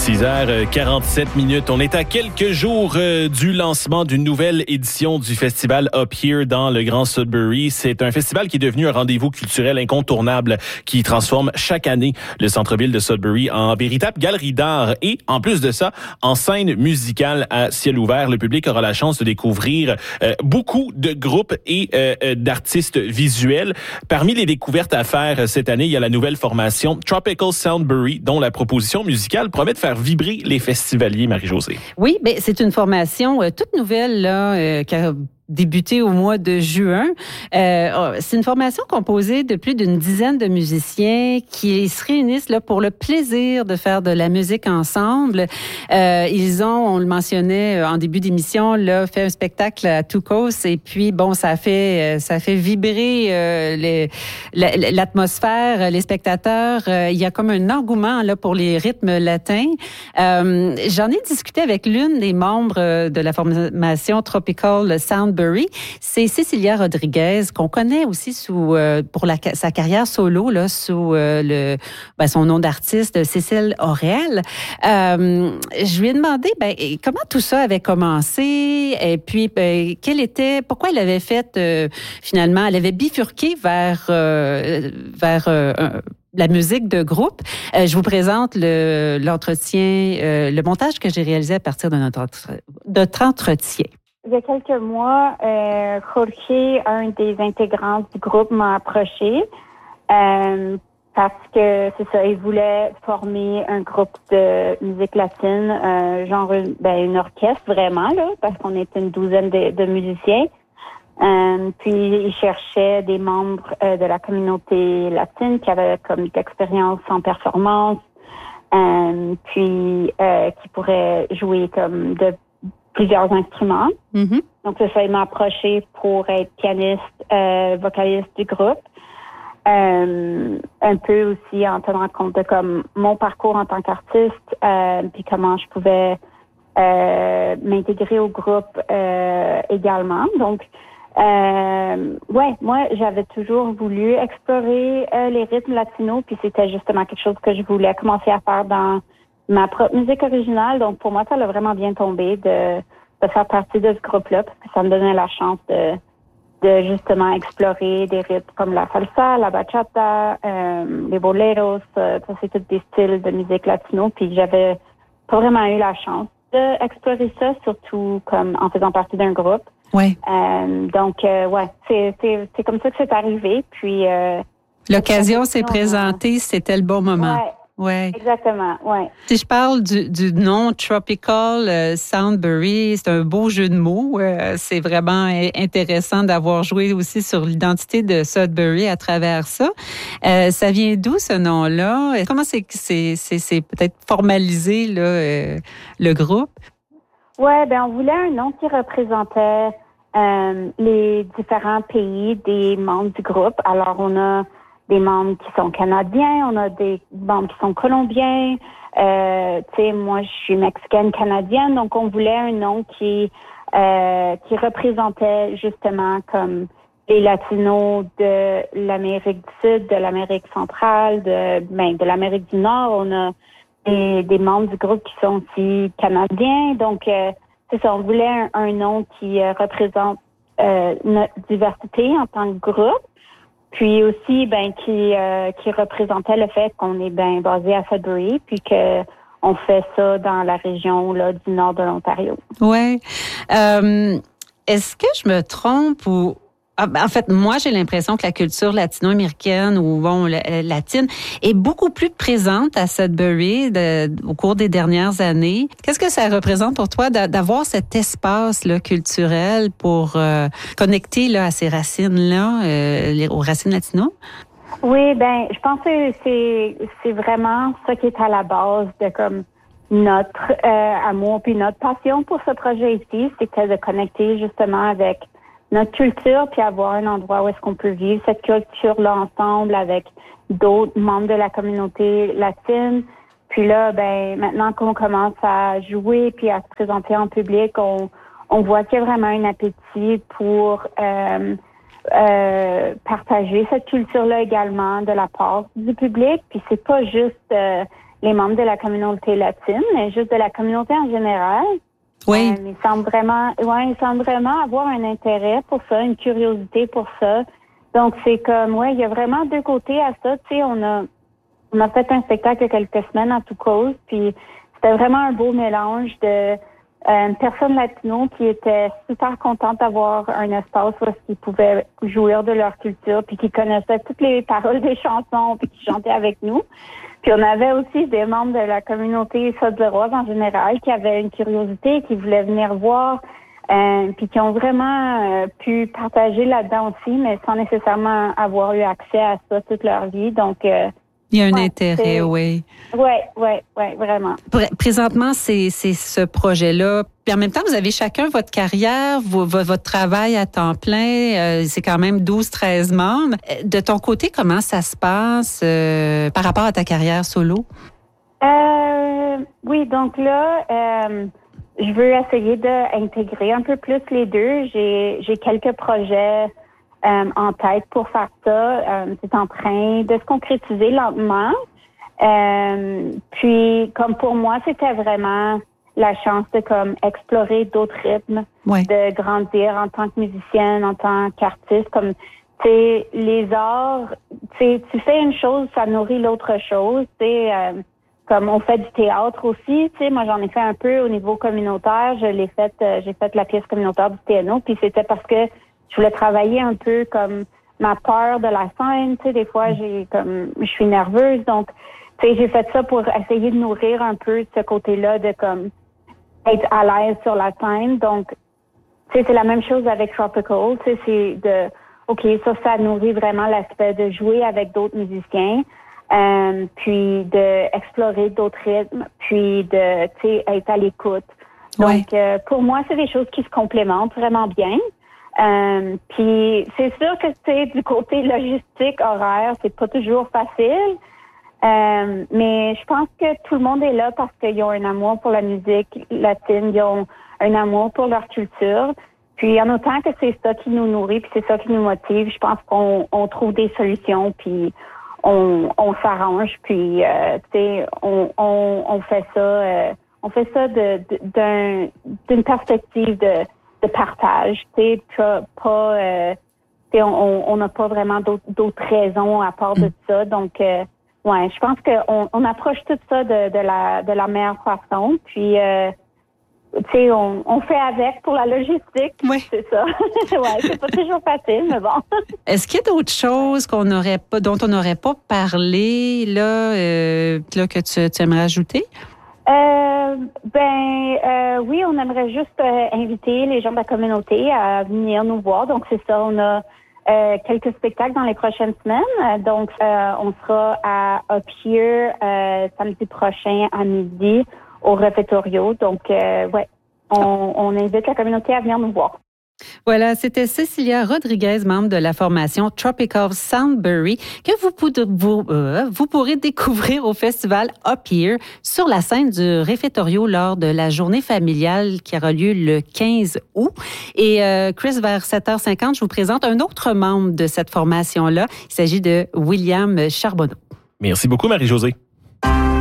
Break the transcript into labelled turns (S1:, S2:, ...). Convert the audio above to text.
S1: 6h47. On est à quelques jours du lancement d'une nouvelle édition du festival Up Here dans le Grand Sudbury. C'est un festival qui est devenu un rendez-vous culturel incontournable qui transforme chaque année le centre-ville de Sudbury en véritable galerie d'art et, en plus de ça, en scène musicale à ciel ouvert. Le public aura la chance de découvrir beaucoup de groupes et d'artistes visuels. Parmi les découvertes à faire cette année, il y a la nouvelle formation Tropical Soundbury, dont la proposition musicale promet de faire vibrer les festivaliers, Marie-Josée.
S2: Oui, mais c'est une formation toute nouvelle là, qui a débuté au mois de juin. C'est une formation composée de plus d'une dizaine de musiciens qui se réunissent là pour le plaisir de faire de la musique ensemble. Ils ont, on le mentionnait en début d'émission, là, fait un spectacle à Toucos et puis bon, ça fait vibrer l'atmosphère, les spectateurs. Il y a comme un engouement là pour les rythmes latins. J'en ai discuté avec l'une des membres de la formation Tropical Soundbury. C'est Cecilia Rodriguez, qu'on connaît aussi pour sa carrière solo là, sous son nom d'artiste, Cécile Aurel. Je lui ai demandé comment tout ça avait commencé et puis pourquoi elle avait fait finalement, elle avait bifurqué vers la musique de groupe. Je vous présente l'entretien, le montage que j'ai réalisé à partir de notre entretien.
S3: Il y a quelques mois, Jorge, un des intégrants du groupe, m'a approché parce que c'est ça, il voulait former un groupe de musique latine, une orchestre vraiment là, parce qu'on était une douzaine de musiciens. Puis il cherchait des membres de la communauté latine qui avaient comme d'expérience en performance, puis qui pourraient jouer comme de plusieurs instruments. Mm-hmm. Donc, ça, il m'a approché pour être pianiste, vocaliste du groupe. Un peu aussi en tenant compte de comme mon parcours en tant qu'artiste, puis comment je pouvais m'intégrer au groupe également. Donc, moi, j'avais toujours voulu explorer les rythmes latinos, puis c'était justement quelque chose que je voulais commencer à faire dans ma propre musique originale. Donc, pour moi, ça l'a vraiment bien tombé de faire partie de ce groupe-là parce que ça me donnait la chance de justement explorer des rythmes comme la salsa, la bachata, les boleros. Ça, c'est tous des styles de musique latino. Puis, j'avais pas vraiment eu la chance d'explorer ça, surtout comme en faisant partie d'un groupe.
S2: Ouais.
S3: C'est comme ça que c'est arrivé. Puis,
S2: l'occasion s'est présentée, c'était le bon moment.
S3: Ouais, exactement, ouais.
S2: Si je parle du nom Tropical Soundbury, c'est un beau jeu de mots. C'est vraiment intéressant d'avoir joué aussi sur l'identité de Sudbury à travers ça. Ça vient d'où ce nom-là? Comment c'est peut-être formalisé là, le groupe?
S3: Ouais, on voulait un nom qui représentait les différents pays des membres du groupe. Alors on a des membres qui sont canadiens, on a des membres qui sont colombiens. Moi, je suis mexicaine-canadienne, donc on voulait un nom qui représentait justement comme les Latinos de l'Amérique du Sud, de l'Amérique centrale, de l'Amérique du Nord. On a des membres du groupe qui sont aussi canadiens. Donc, c'est ça, on voulait un nom qui représente notre diversité en tant que groupe. Puis aussi, qui représentait le fait qu'on est basé à Sudbury, puis que on fait ça dans la région là du nord de l'Ontario.
S2: Ouais. Est-ce que je me trompe ou en fait, moi, j'ai l'impression que la culture latino-américaine ou latine est beaucoup plus présente à Sudbury au cours des dernières années. Qu'est-ce que ça représente pour toi d'avoir cet espace là culturel pour connecter là à ces racines-là, aux racines latino?
S3: Oui, je pense que c'est vraiment ça qui est à la base de comme notre amour puis notre passion pour ce projet ici, c'était de connecter justement avec notre culture, puis avoir un endroit où est-ce qu'on peut vivre cette culture-là ensemble avec d'autres membres de la communauté latine. Puis là, maintenant qu'on commence à jouer puis à se présenter en public, on voit qu'il y a vraiment un appétit pour partager cette culture-là également de la part du public. Puis c'est pas juste les membres de la communauté latine, mais juste de la communauté en général.
S2: Oui.
S3: Ils semblent vraiment avoir un intérêt pour ça, une curiosité pour ça. Donc, c'est comme, il y a vraiment deux côtés à ça. Tu sais, on a fait un spectacle il y a quelques semaines à Tout Cause, puis c'était vraiment un beau mélange de personnes latino qui étaient super contentes d'avoir un espace où ils pouvaient jouir de leur culture, puis qui connaissaient toutes les paroles des chansons, puis qui chantaient avec nous. Puis on avait aussi des membres de la communauté sud-rose en général qui avaient une curiosité, qui voulaient venir voir, puis qui ont vraiment pu partager là-dedans aussi, mais sans nécessairement avoir eu accès à ça toute leur vie. Donc,
S2: il y a un intérêt, oui.
S3: Oui, vraiment.
S2: Présentement, c'est ce projet-là. Puis en même temps, vous avez chacun votre carrière, votre travail à temps plein. C'est quand même 12-13 membres. De ton côté, comment ça se passe par rapport à ta carrière solo?
S3: Oui, donc là, je veux essayer d'intégrer un peu plus les deux. J'ai quelques projets en tête pour faire ça. C'est en train de se concrétiser lentement. Puis, comme pour moi, c'était vraiment la chance de comme explorer d'autres rythmes, de grandir en tant que musicienne, en tant qu'artiste. Comme, tu sais, les arts, tu fais une chose, ça nourrit l'autre chose. Tu sais, comme on fait du théâtre aussi. Tu sais, moi, j'en ai fait un peu au niveau communautaire. J'ai fait la pièce communautaire du TNO. Puis c'était parce que je voulais travailler un peu comme ma peur de la scène. Tu sais, des fois, je suis nerveuse. Donc, tu sais, j'ai fait ça pour essayer de nourrir un peu ce côté-là de comme être à l'aise sur la scène. Donc, tu sais, c'est la même chose avec Tropical. Tu sais, c'est de, OK, ça nourrit vraiment l'aspect de jouer avec d'autres musiciens, puis de explorer d'autres rythmes, puis de, tu sais, être à l'écoute. Donc, pour moi, c'est des choses qui se complémentent vraiment bien. Puis c'est sûr que c'est du côté logistique, horaire, c'est pas toujours facile. Mais je pense que tout le monde est là parce qu'ils ont un amour pour la musique latine, ils ont un amour pour leur culture. Puis en autant que c'est ça qui nous nourrit, puis c'est ça qui nous motive, je pense qu'on trouve des solutions, puis on s'arrange, puis tu sais, on fait ça d'une perspective de partage, tu sais, on n'a pas vraiment d'autres raisons à part de ça. Donc, je pense qu'on approche tout ça de la meilleure façon. Puis, tu sais, on fait avec pour la logistique.
S2: Oui.
S3: C'est ça. C'est pas toujours facile, mais bon.
S2: Est-ce qu'il y a d'autres choses dont on n'aurait pas parlé, là, que tu aimerais ajouter?
S3: Oui, on aimerait juste inviter les gens de la communauté à venir nous voir. Donc, c'est ça, on a quelques spectacles dans les prochaines semaines. Donc, on sera à Up Here samedi prochain à midi au Réfectorio. Donc, on invite la communauté à venir nous voir.
S2: Voilà, c'était Cecilia Rodriguez, membre de la formation Tropical Soundbury, que vous pourrez découvrir au festival Up Here sur la scène du Réfectorio lors de la journée familiale qui aura lieu le 15 août. Et Chris, vers 7h50, je vous présente un autre membre de cette formation-là. Il s'agit de William Charbonneau.
S1: Merci beaucoup, Marie-Josée.